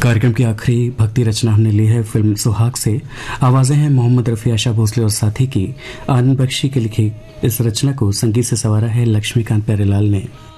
कार्यक्रम की आखिरी भक्ति रचना हमने ली है फिल्म सुहाग से। आवाजें हैं मोहम्मद रफी, आशा भोसले और साथी की। आनंद बख्शी के लिखी इस रचना को संगीत से संवारा है लक्ष्मीकांत प्यारेलाल ने।